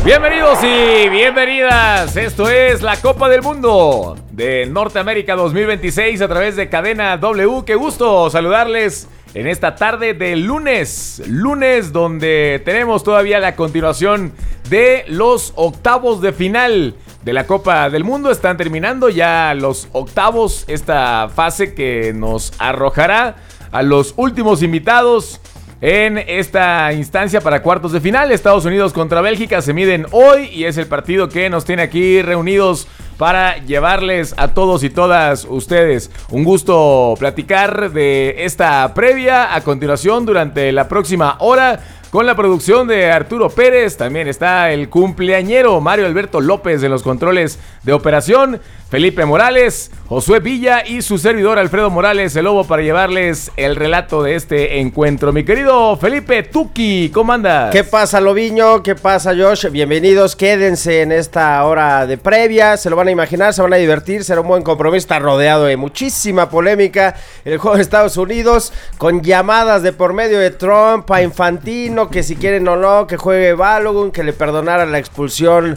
Bienvenidos y bienvenidas, esto es la Copa del Mundo de Norteamérica 2026 a través de Cadena W. Qué gusto saludarles en esta tarde de lunes donde tenemos todavía la continuación de los octavos de final de la Copa del Mundo. Están terminando ya los octavos, esta fase que nos arrojará a los últimos invitados en esta instancia para cuartos de final. Estados Unidos contra Bélgica se miden hoy y es el partido que nos tiene aquí reunidos para llevarles a todos y todas ustedes un gusto platicar de esta previa. A continuación, durante la próxima hora, con la producción de Arturo Pérez, también está el cumpleañero Mario Alberto López en los controles de operación, Felipe Morales, Josué Villa y su servidor Alfredo Morales, el Lobo, para llevarles el relato de este encuentro. Mi querido Felipe Tuki, ¿cómo andas? ¿Qué pasa, Loviño? ¿Qué pasa, Josh? Bienvenidos, quédense en esta hora de previa, se lo van a imaginar, se van a divertir, será un buen compromiso, está rodeado de muchísima polémica el juego de Estados Unidos, con llamadas de por medio de Trump a Infantino, que si quieren o no, que juegue Balogun, que le perdonara la expulsión,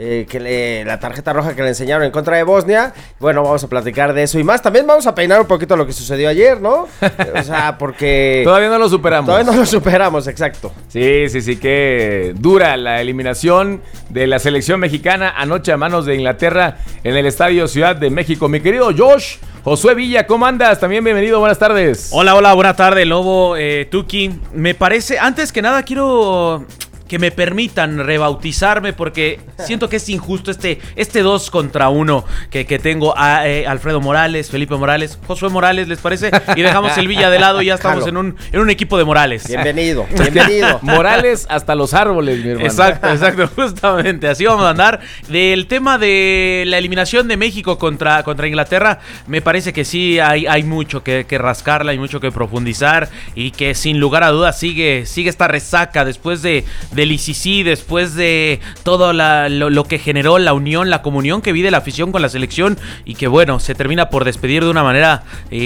la tarjeta roja que le enseñaron en contra de Bosnia. Bueno, vamos a platicar de eso y más. También vamos a peinar un poquito lo que sucedió ayer, ¿no? O sea, porque Todavía no lo superamos, exacto. Sí, que dura la eliminación de la selección mexicana anoche a manos de Inglaterra en el Estadio Ciudad de México. Mi querido Josh, Josué Villa, ¿cómo andas? También bienvenido, buenas tardes. Hola, buena tarde, Lobo, Tuki. Me parece, antes que nada quiero que me permitan rebautizarme porque siento que es injusto este 2 contra 1 que tengo a Alfredo Morales, Felipe Morales, Josué Morales, ¿les parece? Y dejamos el Villa de lado y ya estamos en un equipo de Morales. Bienvenido. Morales hasta los árboles, mi hermano. Exacto, justamente, así vamos a andar. Del tema de la eliminación de México contra Inglaterra, me parece que sí hay mucho que rascarla, hay mucho que profundizar y que sin lugar a dudas sigue esta resaca después del ICC, después de todo lo que generó la unión, la comunión que vive la afición con la selección y que bueno, se termina por despedir de una manera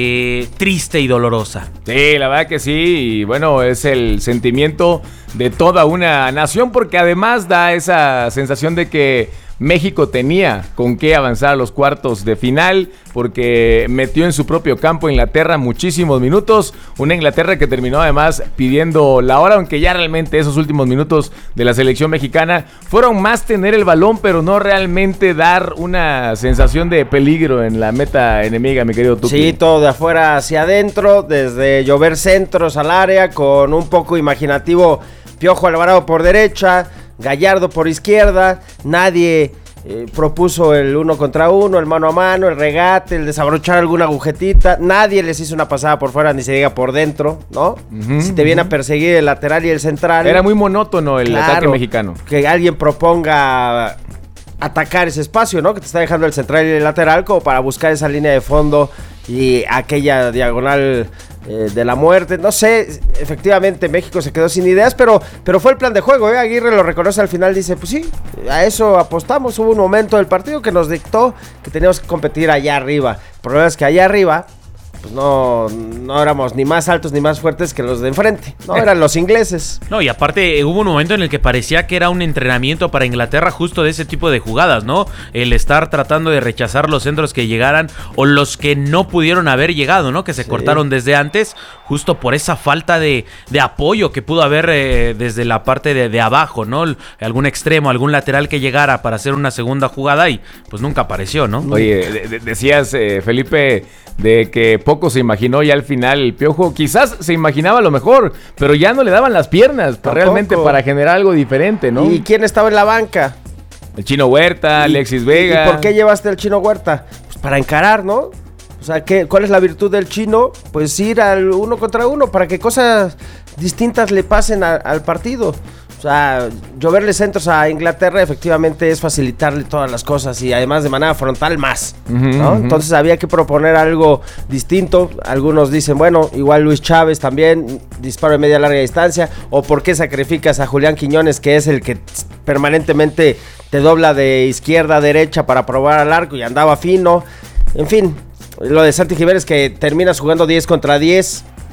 triste y dolorosa. Sí, la verdad que sí, y bueno, es el sentimiento de toda una nación porque además da esa sensación de que México tenía con qué avanzar a los cuartos de final porque metió en su propio campo a Inglaterra muchísimos minutos, una Inglaterra que terminó además pidiendo la hora, aunque ya realmente esos últimos minutos de la selección mexicana fueron más tener el balón, pero no realmente dar una sensación de peligro en la meta enemiga, mi querido Tuki. Sí, todo de afuera hacia adentro, desde llover centros al área, con un poco imaginativo Piojo Alvarado por derecha, Gallardo por izquierda, nadie propuso el 1 contra 1, el mano a mano, el regate, el desabrochar alguna agujetita, nadie les hizo una pasada por fuera, ni se diga por dentro, ¿no? Si te viene a perseguir el lateral y el central. Era muy monótono el ataque mexicano. Que alguien proponga atacar ese espacio, ¿no? Que te está dejando el central y el lateral como para buscar esa línea de fondo y aquella diagonal de la muerte. No sé, efectivamente México se quedó sin ideas, pero fue el plan de juego, ¿eh? Aguirre lo reconoce al final, dice, pues sí, a eso apostamos. Hubo un momento del partido que nos dictó que teníamos que competir allá arriba. El problema es que allá arriba pues no éramos ni más altos ni más fuertes que los de enfrente, no eran los ingleses. No, y aparte hubo un momento en el que parecía que era un entrenamiento para Inglaterra justo de ese tipo de jugadas, ¿no? El estar tratando de rechazar los centros que llegaran o los que no pudieron haber llegado, ¿no? Que se cortaron desde antes, justo por esa falta de apoyo que pudo haber desde la parte de abajo, ¿no? Algún extremo, algún lateral que llegara para hacer una segunda jugada y pues nunca apareció, ¿no? Oye, decías, Felipe, de que poco se imaginó ya al final el Piojo. Quizás se imaginaba lo mejor, pero ya no le daban las piernas realmente para generar algo diferente, ¿no? ¿Y quién estaba en la banca? El Chino Huerta, Alexis Vega. ¿Y por qué llevaste al Chino Huerta? Pues para encarar, ¿no? O sea, ¿cuál es la virtud del Chino? Pues ir al 1 contra 1 para que cosas distintas le pasen al partido. O sea, lloverle centros a Inglaterra efectivamente es facilitarle todas las cosas y además de manera frontal más, ¿no? Entonces había que proponer algo distinto. Algunos dicen, bueno, igual Luis Chávez también, disparo de media larga distancia, o por qué sacrificas a Julián Quiñones, que es el que permanentemente te dobla de izquierda a derecha para probar al arco y andaba fino. En fin, lo de Santi Jiménez que terminas jugando 10 contra 10.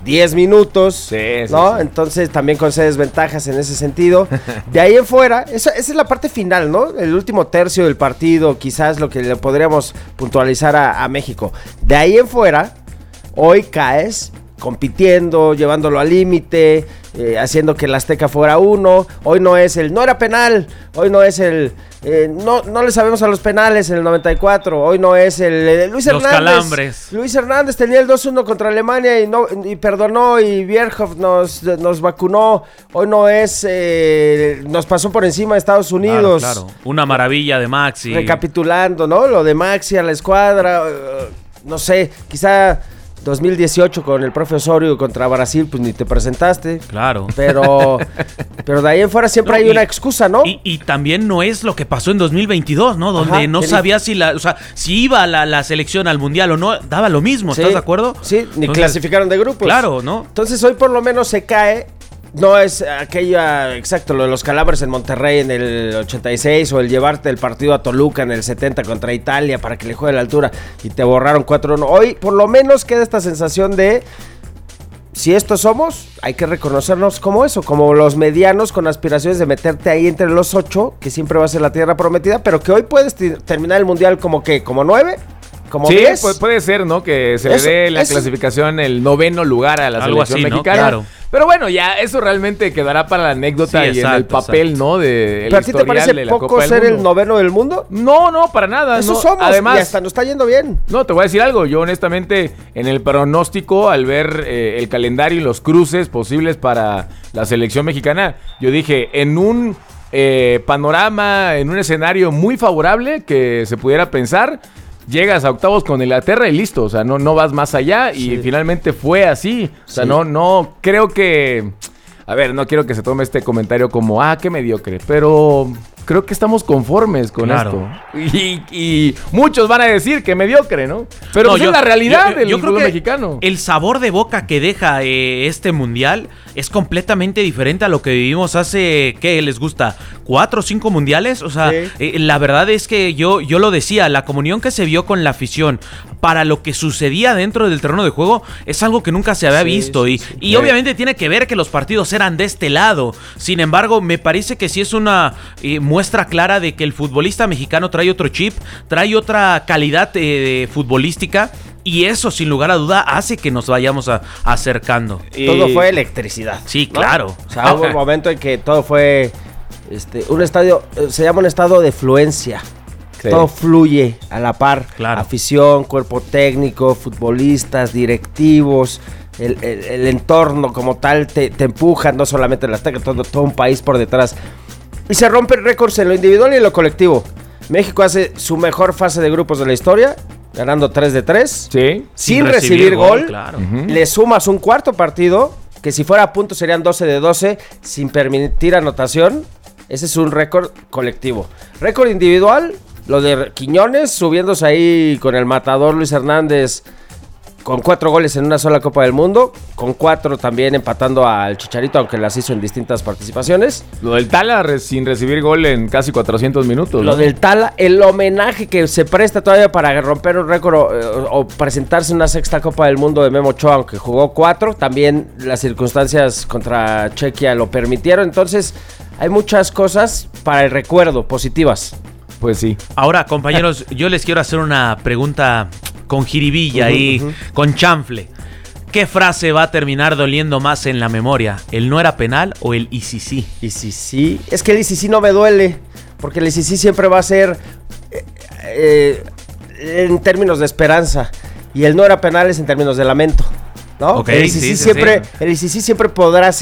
10 minutos, Sí, ¿no? sí. Entonces también concedes ventajas en ese sentido. De ahí en fuera, esa es la parte final, ¿no? El último tercio del partido, quizás lo que le podríamos puntualizar a México. De ahí en fuera, hoy caes compitiendo, llevándolo al límite, haciendo que el Azteca fuera uno. Hoy no es no era penal, hoy no es no le sabemos a los penales en el 94, hoy no es Luis Los Hernández. calambres. Luis Hernández tenía el 2-1 contra Alemania y perdonó, y Bierhoff nos vacunó. Hoy no es, nos pasó por encima de Estados Unidos. Claro. Una maravilla de Maxi. Recapitulando, ¿no? Lo de Maxi a la escuadra, no sé, quizá 2018 con el profe Osorio contra Brasil, pues ni te presentaste. Claro. Pero de ahí en fuera siempre hay una excusa, ¿no? Y también no es lo que pasó en 2022, ¿no? Donde Ajá, no sabía si iba la selección al mundial o no, daba lo mismo, ¿estás de acuerdo? Sí, ni Entonces, clasificaron de grupos. Claro, ¿no? Entonces hoy por lo menos se cae. No es aquella, exacto, lo de los calambres en Monterrey en el 86 o el llevarte el partido a Toluca en el 70 contra Italia para que le juegue a la altura y te borraron 4-1. Hoy por lo menos queda esta sensación de, si estos somos, hay que reconocernos como eso, como los medianos con aspiraciones de meterte ahí entre los 8, que siempre va a ser la tierra prometida, pero que hoy puedes terminar el mundial como 9. Como Sí, 10. puede ser, ¿no? Que se le dé la clasificación el 9º lugar a la Algo selección así, ¿no? mexicana. Claro. Pero bueno, ya eso realmente quedará para la anécdota Sí, y en el exacto, papel, exacto. ¿no? De ¿Pero a ti te parece poco ser el 9º del mundo? No, para nada. Eso no. somos, Además, y hasta nos está yendo bien. no, te voy a decir algo. Yo honestamente, en el pronóstico, al ver el calendario y los cruces posibles para la selección mexicana, yo dije, en un panorama, en un escenario muy favorable que se pudiera pensar, llegas a octavos con Inglaterra y listo. O sea, no vas más allá y finalmente fue así. O sea, Sí. no creo que... A ver, no quiero que se tome este comentario como, qué mediocre, pero creo que estamos conformes con Claro. esto. Y muchos van a decir que mediocre, ¿no? Pero No, pues es la realidad yo del creo fútbol que mexicano. El sabor de boca que deja este mundial es completamente diferente a lo que vivimos hace, ¿qué les gusta? 4 o 5 mundiales. O sea, Sí. la verdad es que yo lo decía, la comunión que se vio con la afición para lo que sucedía dentro del terreno de juego es algo que nunca se había visto. Y obviamente tiene que ver que los partidos eran de este lado. Sin embargo, me parece que sí es una muestra clara de que el futbolista mexicano trae otro chip, trae otra calidad futbolística. Y eso, sin lugar a duda, hace que nos vayamos acercando. Todo fue electricidad. Sí, ¿no? claro. O sea, hubo un momento en que todo fue un estadio, se llama un estado de fluencia. Sí. Todo fluye a la par. Claro. Afición, cuerpo técnico, futbolistas, directivos, el entorno como tal te empuja, no solamente el Azteca, todo un país por detrás. Y se rompen récords en lo individual y en lo colectivo. México hace su mejor fase de grupos de la historia, ganando 3-3. Sí. Sin recibir gol. Claro. Le sumas un cuarto partido, que si fuera a punto serían 12-12, sin permitir anotación. Ese es un récord colectivo. Récord individual, lo de Quiñones, subiéndose ahí con el matador Luis Hernández, con 4 goles en una sola Copa del Mundo, con 4 también empatando al Chicharito, aunque las hizo en distintas participaciones. Lo del Tala sin recibir gol en casi 400 minutos. Lo ¿no? del Tala, el homenaje que se presta todavía para romper un récord o presentarse en una sexta Copa del Mundo de Memo Ochoa, aunque jugó 4, también las circunstancias contra Chequia lo permitieron. Entonces, hay muchas cosas para el recuerdo, positivas. Pues sí. Ahora, compañeros, yo les quiero hacer una pregunta con jiribilla y con chanfle. ¿Qué frase va a terminar doliendo más en la memoria? ¿El no era penal o el y si sí? Y si sí, es que el y si sí no me duele, porque el y si sí siempre va a ser en términos de esperanza, y el no era penal es en términos de lamento, ¿no? Ok, el y si sí siempre podrá ser